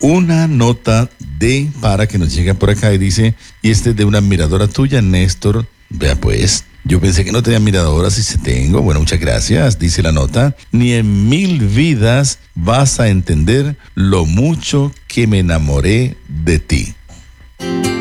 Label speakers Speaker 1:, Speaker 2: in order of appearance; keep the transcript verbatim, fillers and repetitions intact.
Speaker 1: una nota de para que nos llega por acá y dice, y este es de una admiradora tuya, Néstor. Vea pues, yo pensé que no tenía admiradoras y se tengo. Bueno, muchas gracias, dice la nota. Ni en mil vidas vas a entender lo mucho que me enamoré de ti.